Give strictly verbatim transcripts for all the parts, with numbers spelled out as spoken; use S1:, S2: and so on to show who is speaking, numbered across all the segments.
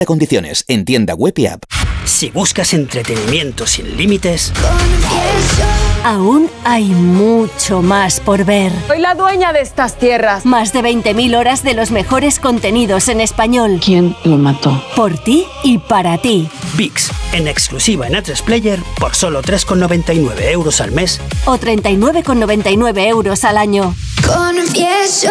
S1: Condiciones en tienda web y app.
S2: Si buscas entretenimiento sin límites,
S3: aún hay mucho más por ver.
S4: Soy la dueña de estas tierras.
S3: Más de veinte mil horas de los mejores contenidos en español.
S5: ¿Quién lo mató?
S3: Por ti y para ti.
S2: VIX, en exclusiva en A tres Player por solo tres con noventa y nueve euros al mes
S3: o treinta y nueve con noventa y nueve euros al año.
S6: Confieso.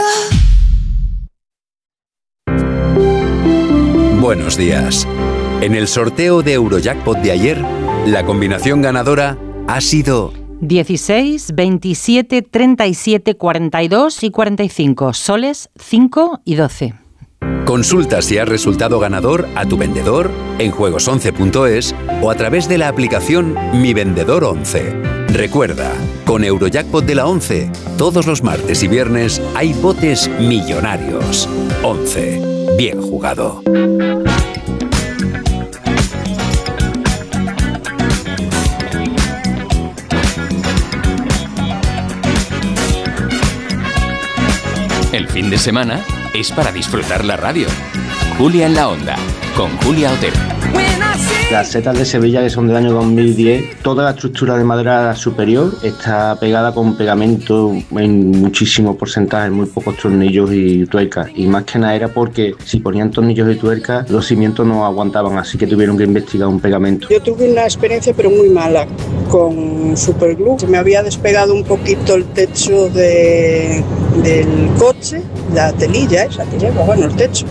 S7: Buenos días. En el sorteo de Eurojackpot de ayer, la combinación ganadora ha sido
S8: dieciséis, veintisiete, treinta y siete, cuarenta y dos y cuarenta y cinco, soles cinco y doce.
S7: Consulta si has resultado ganador a tu vendedor en juegos once punto es o a través de la aplicación Mi Vendedor once. Recuerda, con Eurojackpot de la once, todos los martes y viernes hay botes millonarios. once. Bien jugado.
S9: El fin de semana es para disfrutar la radio. Julia en la Onda, con Julia Otero.
S10: Las setas de Sevilla, que son del año dos mil diez, toda la estructura de madera superior está pegada con pegamento en muchísimo porcentaje, muy pocos tornillos y tuercas. Y más que nada era porque si ponían tornillos y tuercas, los cimientos no aguantaban, así que tuvieron que investigar un pegamento.
S11: Yo tuve una experiencia, pero muy mala, con Superglue. Se me había despegado un poquito el techo de, del coche, la telilla esa que lleva, bueno, el techo.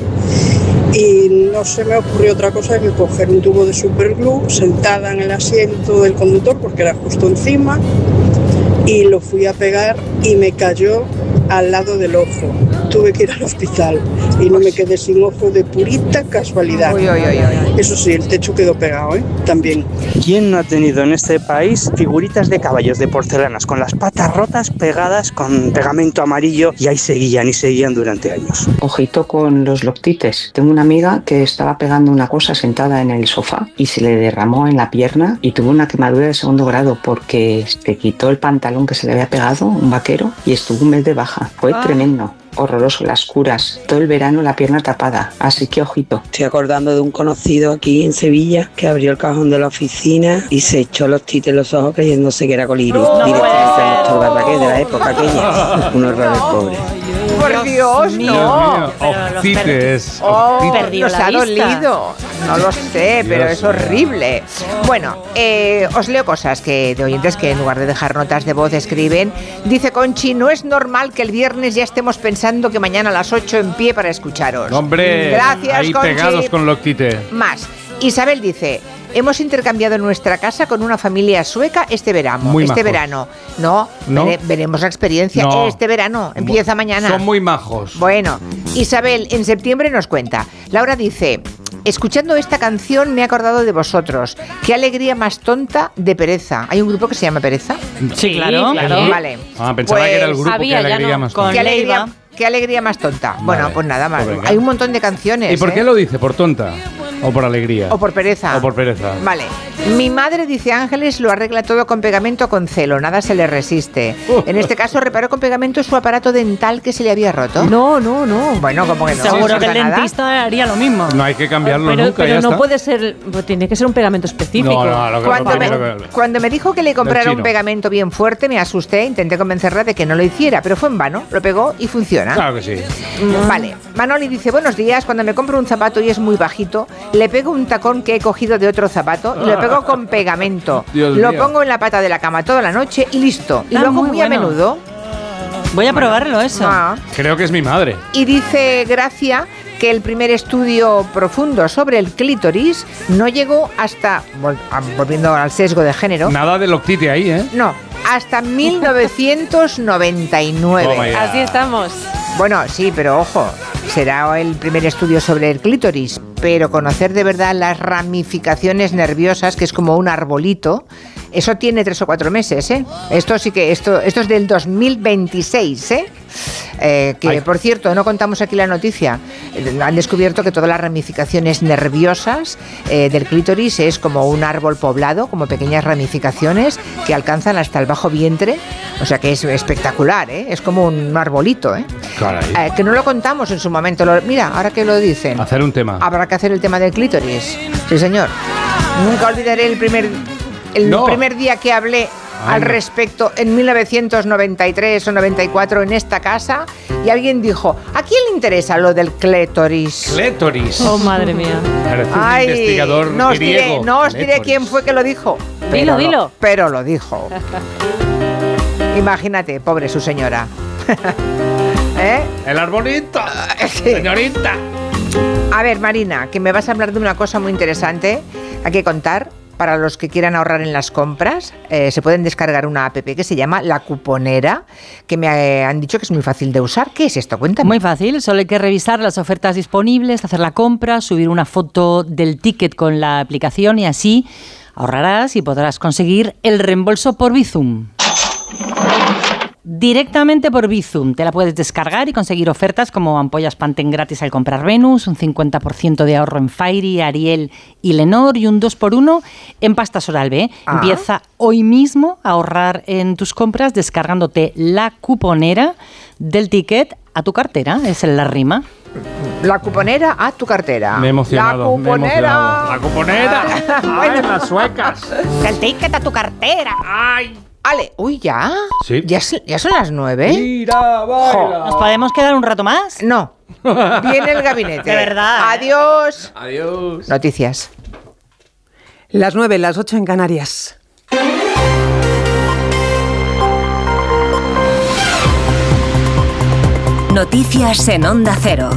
S11: Y no se me ocurrió otra cosa que coger un tubo de superglue sentada en el asiento del conductor, porque era justo encima, y lo fui a pegar y me cayó al lado del ojo. Tuve que ir al hospital y no me quedé sin ojo de purita casualidad. Uy, uy, uy, uy. Eso sí, el techo quedó pegado, ¿eh? También.
S12: ¿Quién no ha tenido en este país figuritas de caballos de porcelanas con las patas rotas pegadas con pegamento amarillo, y ahí seguían y seguían durante años?
S5: Ojito con los loctites. Tengo una amiga que estaba pegando una cosa sentada en el sofá y se le derramó en la pierna y tuvo una quemadura de segundo grado porque se quitó el pantalón que se le había pegado, un vaquero, y estuvo un mes de baja. Fue ah. tremendo. Horroroso, las curas, todo el verano la pierna tapada, así que ojito.
S13: Estoy acordando de un conocido aquí en Sevilla que abrió el cajón de la oficina y se echó los tites en los ojos creyéndose que era colirio, no directamente al doctor Barraqué de la época aquella. Un horror el pobre.
S4: Por Dios,
S14: Dios
S4: no.
S14: Ojites.
S4: Oh, nos ha dolido. No lo sé, pero Dios es horrible. Bueno, eh, os leo cosas que de oyentes que en lugar de dejar notas de voz escriben. Dice Conchi, no es normal que el viernes ya estemos pensando que mañana a las ocho en pie para escucharos.
S14: Hombre,
S4: gracias,
S14: ahí
S4: Conchi.
S14: Pegados con loctite.
S4: Más. Isabel dice, hemos intercambiado nuestra casa con una familia sueca este verano.
S14: Muy
S4: este
S14: majos.
S4: verano. No,
S14: ¿No?
S4: vere, veremos la experiencia
S14: No.
S4: este verano. Empieza mañana.
S14: Son muy majos.
S4: Bueno, Isabel en septiembre nos cuenta. Laura dice, escuchando esta canción me he acordado de vosotros. Qué alegría más tonta de Pereza. ¿Hay un grupo que se llama Pereza?
S8: Sí, claro.
S4: claro. Vale.
S14: Ah, pensaba
S4: pues,
S14: que era el grupo
S8: había,
S14: que alegría
S8: no,
S14: más
S8: con
S14: tonta.
S4: Qué alegría,
S8: Leiva.
S4: qué alegría más tonta. Bueno,
S14: Vale.
S4: pues nada más.
S14: Pues venga.
S4: Hay un montón de canciones.
S14: ¿Y por qué
S4: ¿eh?
S14: lo dice? ¿Por tonta? ¿O por alegría?
S4: O por pereza.
S14: O por pereza.
S4: Vale. Mi madre, dice Ángeles, lo arregla todo con pegamento con celo, nada se le resiste.
S14: Uh.
S4: En este caso reparó con pegamento su aparato dental que se le había roto.
S15: No, no, no.
S4: Bueno, como que no.
S8: Seguro
S4: no
S8: que el
S4: pasa nada.
S8: dentista haría lo mismo.
S14: No hay que cambiarlo
S15: pero,
S14: nunca,
S15: pero
S14: ya
S15: no
S14: está.
S15: puede ser, pues tiene que ser un pegamento específico.
S14: No, no, lo que
S4: Cuando
S14: lo
S4: me,
S14: que- lo que-
S4: cuando me dijo que le comprara
S14: Del
S4: un
S14: chino.
S4: pegamento bien fuerte, me asusté, intenté convencerla de que no lo hiciera, pero fue en vano, lo pegó y funciona.
S14: Claro que sí.
S4: Mm, Vale, Manoli dice, buenos días, cuando me compro un zapato y es muy bajito, le pego un tacón que he cogido de otro zapato y lo pego con pegamento.
S14: Dios
S4: lo
S14: mío.
S4: pongo en la pata de la cama toda la noche y listo. Y
S8: Ah,
S4: lo hago
S8: muy
S4: muy, a
S8: bueno.
S4: menudo.
S8: Voy a probarlo eso.
S4: Ah.
S14: Creo que es mi madre.
S4: Y dice Gracia que el primer estudio profundo sobre el clítoris no llegó hasta, vol- ah, volviendo al sesgo de género,
S14: Nada de loctite ahí, ¿eh?
S4: no, hasta mil novecientos noventa y nueve.
S14: Toma ya.
S15: Así estamos.
S4: Bueno, sí, pero ojo, será el primer estudio sobre el clítoris, pero conocer de verdad las ramificaciones nerviosas, que es como un arbolito, eso tiene tres o cuatro meses, ¿eh? Esto sí que, esto, esto es del dos mil veintiséis, ¿eh? Eh, que,
S14: Ay.
S4: por cierto, no contamos aquí la noticia. Eh, Han descubierto que todas las ramificaciones nerviosas eh, del clítoris es como un árbol poblado, como pequeñas ramificaciones que alcanzan hasta el bajo vientre. O sea que es espectacular, ¿eh? Es como un arbolito, ¿eh?
S14: Caray.
S4: Eh, que no lo contamos en su momento. Lo- mira, ahora que lo dicen,
S14: Hacer un tema.
S4: habrá que hacer el tema del clítoris. Sí, señor. Nunca olvidaré el primer, el
S14: No.
S4: primer día que hablé
S14: Ay,
S4: al
S14: no.
S4: respecto en mil novecientos noventa y tres o noventa y cuatro en esta casa y alguien dijo, ¿a quién le interesa lo del clítoris?
S14: Clétoris.
S15: Oh, madre mía.
S14: Parece un
S4: Ay,
S14: investigador
S4: no os diré,
S14: griego.
S4: no os diré
S14: Clétoris.
S4: quién fue que lo dijo.
S15: Dilo,
S4: Pero lo-
S15: dilo.
S4: Pero lo dijo. Imagínate, pobre su señora. ¿Eh?
S14: El arbolito.
S4: Sí.
S14: Señorita.
S4: A ver, Marina, que me vas a hablar de una cosa muy interesante. Hay que contar, para los que quieran ahorrar en las compras, eh, se pueden descargar una app que se llama La Cuponera, que me eh, han dicho que es muy fácil de usar. ¿Qué es esto? Cuéntame.
S8: Muy fácil, solo hay que revisar las ofertas disponibles, hacer la compra, subir una foto del ticket con la aplicación y así ahorrarás y podrás conseguir el reembolso por Bizum. Directamente por Bizum. Te la puedes descargar y conseguir ofertas como ampollas Pantene gratis al comprar Venus, un cincuenta por ciento de ahorro en Fairy, Ariel y Lenor y un dos por uno en pasta Soral-B.
S4: Ah.
S8: Empieza hoy mismo a ahorrar en tus compras descargándote La Cuponera del ticket a tu cartera. Es la rima.
S4: La Cuponera a tu cartera.
S14: Me he emocionado.
S4: La
S14: me he
S4: Cuponera.
S14: emocionado. La cuponera. Ay,
S4: Bueno.
S14: las suecas.
S4: Del ticket a tu cartera.
S14: Ay.
S4: Ale, uy, ¿ya?
S14: Sí.
S4: ¿Ya, es- ya son las nueve?
S14: Mira, baila.
S8: ¿Nos podemos quedar un rato más?
S4: No. Viene el gabinete.
S8: De verdad.
S4: Adiós.
S14: Adiós.
S4: Noticias.
S6: Las nueve, las ocho en Canarias.
S16: Noticias en Onda Cero.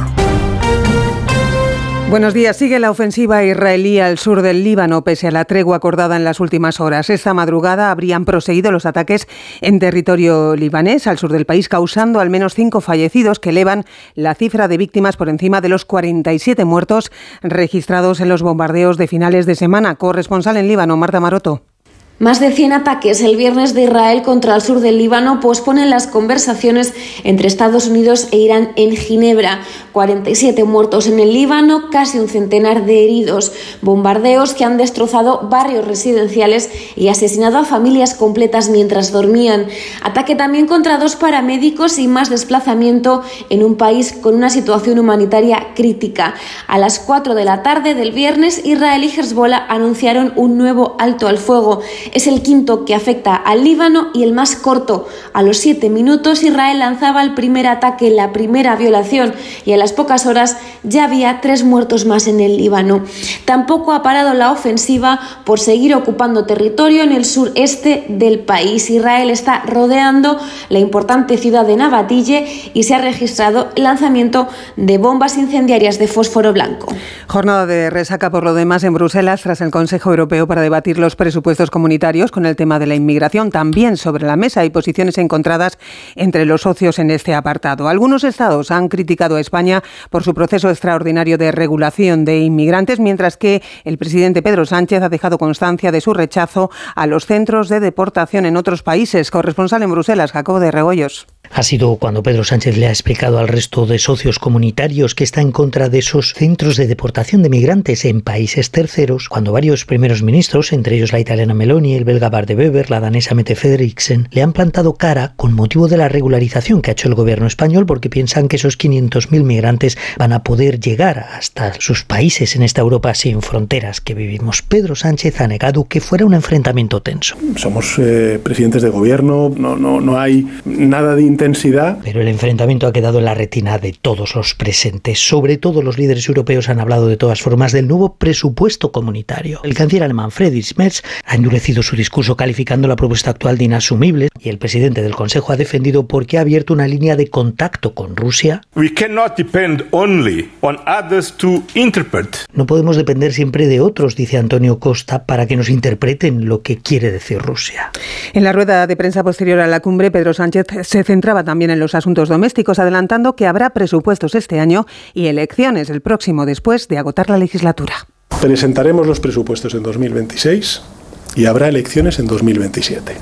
S6: Buenos días. Sigue la ofensiva israelí al sur del Líbano, pese a la tregua acordada en las últimas horas. Esta madrugada habrían proseguido los ataques en territorio libanés, al sur del país, causando al menos cinco fallecidos, que elevan la cifra de víctimas por encima de los cuarenta y siete muertos registrados en los bombardeos de finales de semana. Corresponsal en Líbano, Marta Maroto.
S17: Más de cien ataques el viernes de Israel contra el sur del Líbano posponen las conversaciones entre Estados Unidos e Irán en Ginebra. cuarenta y siete muertos en el Líbano, casi un centenar de heridos. Bombardeos que han destrozado barrios residenciales y asesinado a familias completas mientras dormían. Ataque también contra dos paramédicos y más desplazamiento en un país con una situación humanitaria crítica. A las cuatro de la tarde del viernes, Israel y Hezbollah anunciaron un nuevo alto al fuego. Es el quinto que afecta al Líbano y el más corto. A los siete minutos Israel lanzaba el primer ataque, la primera violación, y a las pocas horas ya había tres muertos más en el Líbano. Tampoco ha parado la ofensiva por seguir ocupando territorio en el sureste del país. Israel está rodeando la importante ciudad de Nabatille y se ha registrado el lanzamiento de bombas incendiarias de fósforo blanco.
S6: Jornada de resaca por lo demás en Bruselas tras el Consejo Europeo para debatir los presupuestos comunitarios con el tema de la inmigración. También sobre la mesa hay posiciones encontradas entre los socios en este apartado. Algunos estados han criticado a España por su proceso extraordinario de regulación de inmigrantes, mientras que el presidente Pedro Sánchez ha dejado constancia de su rechazo a los centros de deportación en otros países. Corresponsal en Bruselas, Jacobo de Rebollos.
S18: Ha sido cuando Pedro Sánchez le ha explicado al resto de socios comunitarios que está en contra de esos centros de deportación de migrantes en países terceros, cuando varios primeros ministros, entre ellos la italiana Meloni, el belga Bart de Wever, la danesa Mette Frederiksen, le han plantado cara con motivo de la regularización que ha hecho el gobierno español, porque piensan que esos quinientos mil migrantes van a poder llegar hasta sus países en esta Europa sin fronteras que vivimos. Pedro Sánchez ha negado que fuera un enfrentamiento tenso.
S19: Somos eh, presidentes de gobierno, no, no, no hay nada de intensidad.
S18: Pero el enfrentamiento ha quedado en la retina de todos los presentes. Sobre todo los líderes europeos han hablado de todas formas del nuevo presupuesto comunitario. El canciller alemán Friedrich Merz ha endurecido su discurso calificando la propuesta actual de inasumible, y el presidente del Consejo ha defendido porque ha abierto una línea de contacto con Rusia.
S20: We cannot depend only on others to interpret.
S18: No podemos depender siempre de otros, dice Antonio Costa, para que nos interpreten lo que quiere decir Rusia.
S6: En la rueda de prensa posterior a la cumbre, Pedro Sánchez se centraba también en los asuntos domésticos, adelantando que habrá presupuestos este año y elecciones el próximo después de agotar la legislatura.
S19: Presentaremos los presupuestos en dos mil veintiséis y habrá elecciones en dos mil veintisiete.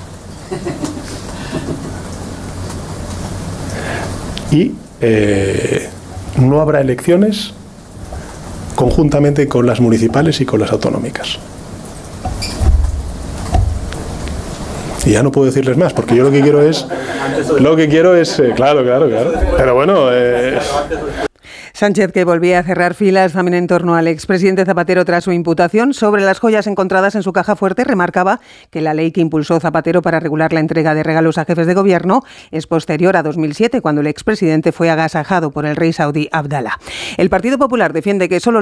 S19: Y eh, no habrá elecciones conjuntamente con las municipales y con las autonómicas. Y ya no puedo decirles más, porque yo lo que quiero es... Lo que quiero es... Eh, claro, claro, claro. Pero bueno... Eh,
S6: Sánchez, que volvía a cerrar filas también en torno al expresidente Zapatero tras su imputación sobre las joyas encontradas en su caja fuerte, remarcaba que la ley que impulsó Zapatero para regular la entrega de regalos a jefes de gobierno es posterior a dos mil siete, cuando el expresidente fue agasajado por el rey saudí Abdalá. El Partido Popular defiende que solo